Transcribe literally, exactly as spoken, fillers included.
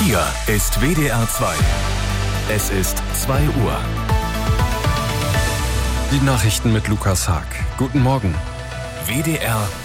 Hier ist W D R zwei. Es ist zwei Uhr. Die Nachrichten mit Lukas Haag. Guten Morgen. W D R